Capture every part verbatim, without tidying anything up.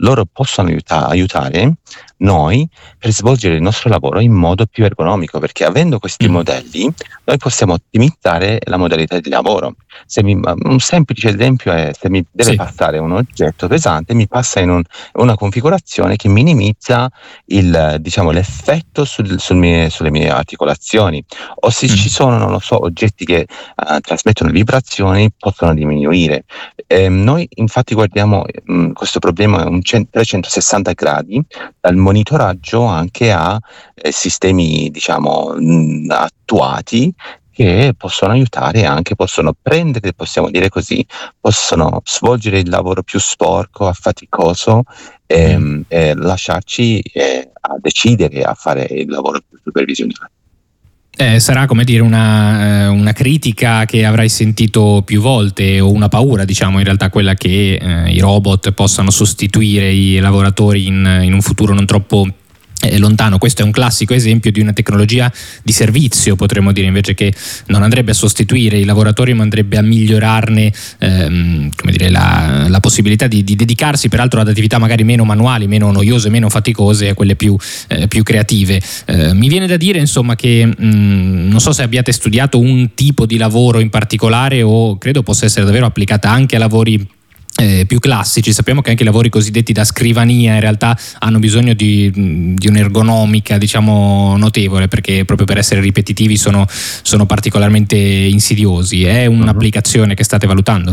loro possono aiuta- aiutare noi per svolgere il nostro lavoro in modo più ergonomico, perché avendo questi mm. modelli noi possiamo ottimizzare la modalità di lavoro. Se mi, un semplice esempio è: se mi deve sì. passare un oggetto pesante, mi passa in un, una configurazione che minimizza il, diciamo, l'effetto sul, sul mie, sulle mie articolazioni, o se mm. ci sono, non lo so, oggetti che uh, trasmettono vibrazioni, possono diminuire. Eh, noi infatti guardiamo mh, questo problema un trecentosessanta gradi, dal monitoraggio anche a eh, sistemi, diciamo, mh, attuati, che possono aiutare, anche possono prendere, possiamo dire così, possono svolgere il lavoro più sporco, affaticoso, e, mm. e lasciarci eh, a decidere, a fare il lavoro più supervisionato. Eh, sarà, come dire, una, eh, una critica che avrai sentito più volte, o una paura, diciamo, in realtà, quella che eh, i robot possano sostituire i lavoratori in, in un futuro non troppo eh, lontano. Questo è un classico esempio di una tecnologia di servizio, potremmo dire, invece, che non andrebbe a sostituire i lavoratori, ma andrebbe a migliorarne ehm, come dire, la, la possibilità di, di dedicarsi peraltro ad attività magari meno manuali, meno noiose, meno faticose, a quelle più, eh, più creative. Eh, mi viene da dire, insomma, che mh, non so se abbiate studiato un tipo di lavoro in particolare, o credo possa essere davvero applicata anche a lavori Eh, più classici. Sappiamo che anche i lavori cosiddetti da scrivania in realtà hanno bisogno di, di un'ergonomica, diciamo, notevole, perché proprio per essere ripetitivi sono, sono particolarmente insidiosi. È un'applicazione che state valutando?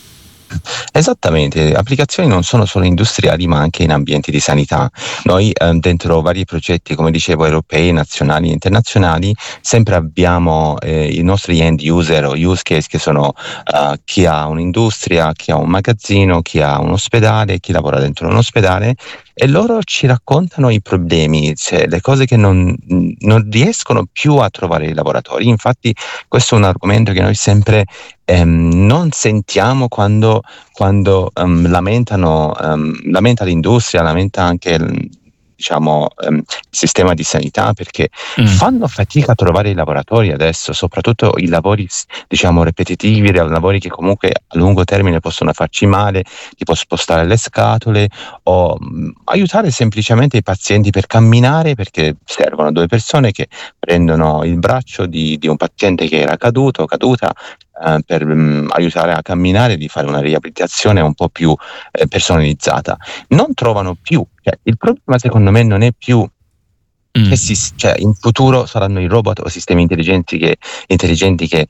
Esattamente, applicazioni non sono solo industriali ma anche in ambienti di sanità. Noi eh, dentro vari progetti, come dicevo, europei, nazionali e internazionali, sempre abbiamo eh, i nostri end user o use case, che sono uh, chi ha un'industria, chi ha un magazzino, chi ha un ospedale, chi lavora dentro un ospedale, e loro ci raccontano i problemi, cioè le cose che non, non riescono più a trovare i lavoratori. Infatti questo è un argomento che noi sempre ehm, non sentiamo quando, quando um, lamentano, um, lamenta l'industria, lamenta anche diciamo um, il sistema di sanità, perché mm. fanno fatica a trovare i lavoratori adesso, soprattutto i lavori, diciamo, ripetitivi, lavori che comunque a lungo termine possono farci male, tipo spostare le scatole o um, aiutare semplicemente i pazienti per camminare, perché servono due persone che prendono il braccio di, di un paziente che era caduto o caduta Uh, per um, aiutare a camminare, di fare una riabilitazione un po' più eh, personalizzata. Non trovano più, cioè, il problema secondo me non è più mm. che si, cioè, in futuro saranno i robot o sistemi intelligenti che, intelligenti che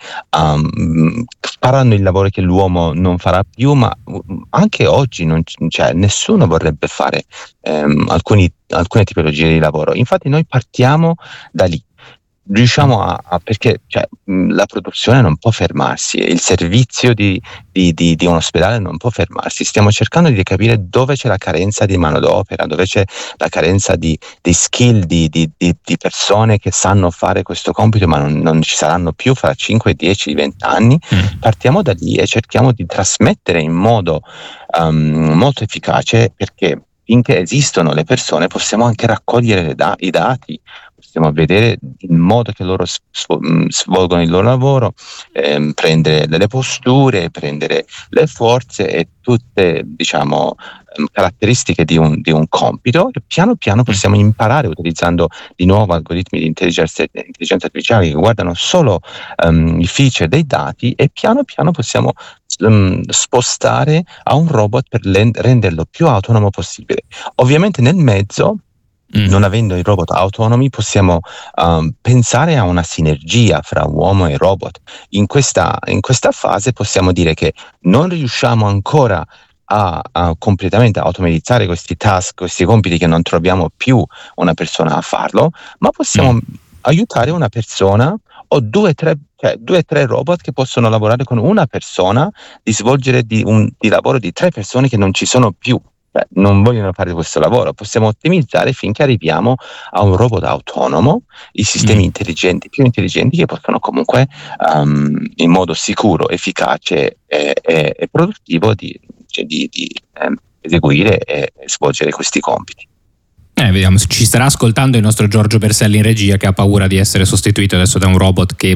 um, faranno il lavoro che l'uomo non farà più, ma um, anche oggi non, cioè, nessuno vorrebbe fare um, alcuni, alcune tipologie di lavoro. Infatti noi partiamo da lì. Riusciamo a, a perché cioè, mh, la produzione non può fermarsi, il servizio di, di, di, di un ospedale non può fermarsi. Stiamo cercando di capire dove c'è la carenza di manodopera, dove c'è la carenza di, di skill, di, di, di, di persone che sanno fare questo compito, ma non, non ci saranno più fra cinque, dieci, venti anni. Mm. Partiamo da lì e cerchiamo di trasmettere in modo um, molto efficace, perché finché esistono le persone possiamo anche raccogliere le da- i dati, possiamo vedere il modo che loro svolgono il loro lavoro, ehm, prendere delle posture, prendere le forze e tutte, diciamo, caratteristiche di un, di un compito, e piano piano possiamo imparare utilizzando di nuovo algoritmi di intelligenza, intelligenza artificiale che guardano solo um, i feature dei dati, e piano piano possiamo um, spostare a un robot per renderlo più autonomo possibile. Ovviamente nel mezzo, Mm. non avendo i robot autonomi, possiamo um, pensare a una sinergia fra uomo e robot. In questa, in questa fase possiamo dire che non riusciamo ancora a, a completamente automatizzare questi task, questi compiti che non troviamo più una persona a farlo, ma possiamo mm. aiutare una persona o due o tre, cioè, due, tre robot che possono lavorare con una persona, di svolgere di un di lavoro di tre persone che non ci sono più. Non vogliono fare questo lavoro. Possiamo ottimizzare finché arriviamo a un robot autonomo, i sistemi mm. intelligenti, più intelligenti, che possono comunque um, in modo sicuro, efficace e, e, e produttivo di, cioè di, di um, eseguire e, e svolgere questi compiti. Eh, vediamo, ci starà ascoltando il nostro Giorgio Berselli in regia, che ha paura di essere sostituito adesso da un robot che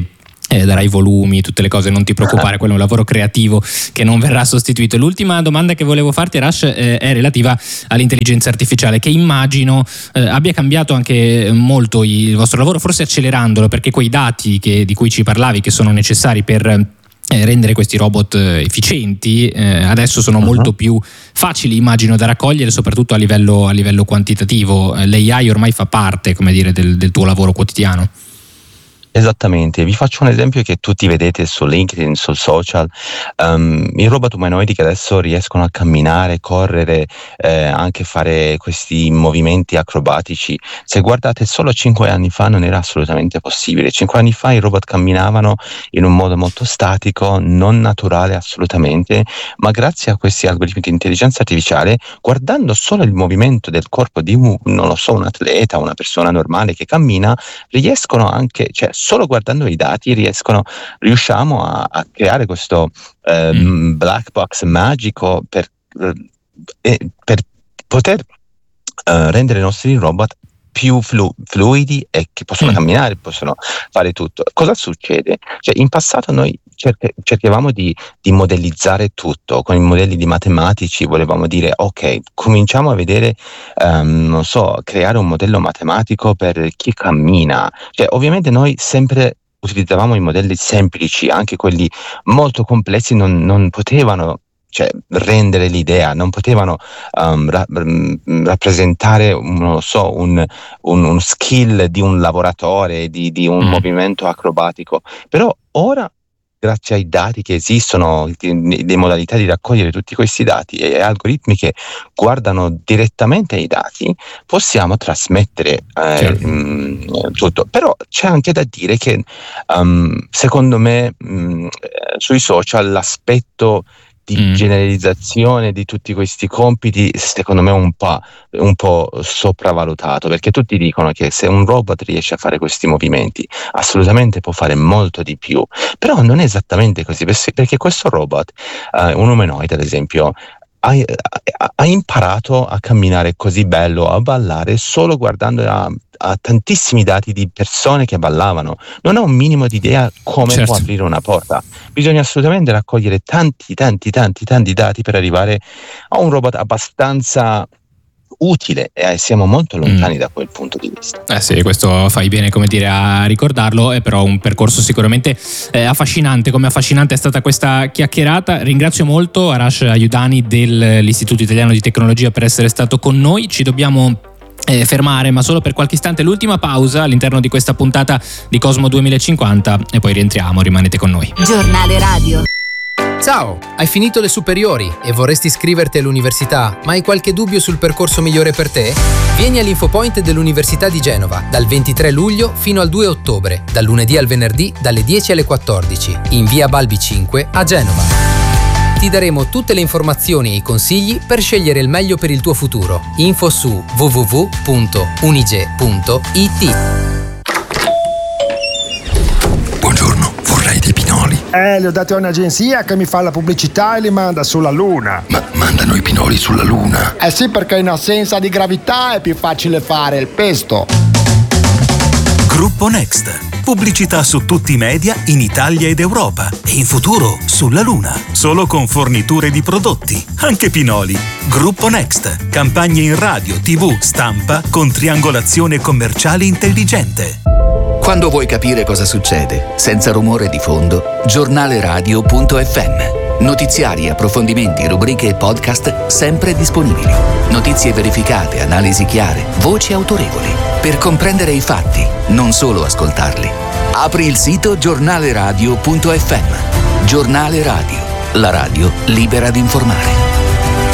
Eh, darai volumi, tutte le cose, non ti preoccupare, quello è un lavoro creativo che non verrà sostituito. L'ultima domanda che volevo farti, Arash, eh, è relativa all'intelligenza artificiale, che immagino eh, abbia cambiato anche molto il vostro lavoro, forse accelerandolo, perché quei dati che, di cui ci parlavi, che sono necessari per eh, rendere questi robot efficienti, eh, adesso sono uh-huh. molto più facili, immagino, da raccogliere, soprattutto a livello, a livello quantitativo. L'A I ormai fa parte, come dire, del, del tuo lavoro quotidiano. Esattamente, vi faccio un esempio che tutti vedete su LinkedIn, sul social. Um, i robot umanoidi che adesso riescono a camminare, correre, eh, anche fare questi movimenti acrobatici. Se guardate, solo cinque anni fa non era assolutamente possibile. Cinque anni fa i robot camminavano in un modo molto statico, non naturale assolutamente, ma grazie a questi algoritmi di intelligenza artificiale, guardando solo il movimento del corpo di un, non lo so, un atleta, una persona normale che cammina, riescono anche, cioè solo guardando i dati riescono, riusciamo a, a creare questo eh, mm. black box magico per, eh, per poter eh, rendere i nostri robot più flu- fluidi e che possono mm. camminare, possono fare tutto. Cosa succede? Cioè, in passato noi cerche- cercavamo di, di modellizzare tutto con i modelli di matematici, volevamo dire ok, cominciamo a vedere, um, non so, creare un modello matematico per chi cammina. Cioè, ovviamente noi sempre utilizzavamo i modelli semplici, anche quelli molto complessi non, non potevano, cioè, rendere l'idea, non potevano um, ra- rappresentare, non lo so, un, un, un skill di un lavoratore, di, di un mm. movimento acrobatico. Però ora, grazie ai dati che esistono, le modalità di raccogliere tutti questi dati e algoritmi che guardano direttamente ai dati, possiamo trasmettere eh, mh, tutto. Però c'è anche da dire che um, secondo me mh, sui social l'aspetto di mm. generalizzazione di tutti questi compiti secondo me è un po', un po' sopravvalutato, perché tutti dicono che se un robot riesce a fare questi movimenti assolutamente può fare molto di più, però non è esattamente così, perché questo robot, uh, un umanoide ad esempio, ha, ha imparato a camminare così bello, a ballare solo guardando a, a tantissimi dati di persone che ballavano, non ha un minimo di idea come certo. può aprire una porta. Bisogna assolutamente raccogliere tanti tanti tanti tanti dati per arrivare a un robot abbastanza utile, e siamo molto lontani mm. da quel punto di vista. Eh sì, questo fai bene, come dire, a ricordarlo, è però un percorso sicuramente eh, affascinante, come affascinante è stata questa chiacchierata. Ringrazio molto Arash Ayudani dell'Istituto Italiano di Tecnologia per essere stato con noi. Ci dobbiamo Eh, fermare, ma solo per qualche istante, l'ultima pausa all'interno di questa puntata di Cosmo duemilacinquanta e poi rientriamo, rimanete con noi. Giornale Radio. Ciao, hai finito le superiori e vorresti iscriverti all'università, ma hai qualche dubbio sul percorso migliore per te? Vieni all'Infopoint dell'Università di Genova dal ventitré luglio fino al due ottobre, dal lunedì al venerdì dalle dieci alle quattordici, in via Balbi cinque a Genova. Ti daremo tutte le informazioni e i consigli per scegliere il meglio per il tuo futuro. Info su w w w punto unige punto i t. Buongiorno, vorrei dei pinoli. Eh, li ho dati a un'agenzia che mi fa la pubblicità e li manda sulla Luna. Ma mandano i pinoli sulla Luna? Eh sì, perché in assenza di gravità è più facile fare il pesto. Gruppo Next. Pubblicità su tutti i media in Italia ed Europa e in futuro sulla Luna. Solo con forniture di prodotti, anche pinoli. Gruppo Next. Campagne in radio, tv, stampa con triangolazione commerciale intelligente. Quando vuoi capire cosa succede, senza rumore di fondo, giornale radio punto effe emme. Notiziari, approfondimenti, rubriche e podcast sempre disponibili. Notizie verificate, analisi chiare, voci autorevoli. Per comprendere i fatti, non solo ascoltarli. Apri il sito giornale radio punto effe emme. Giornale Radio, la radio libera di informare.